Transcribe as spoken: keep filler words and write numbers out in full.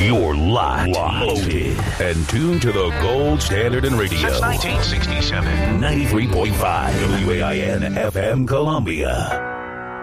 You're locked, locked, loaded, and tuned to the gold standard in radio. Since nineteen sixty-seven. ninety-three point five W A I N F M Columbia.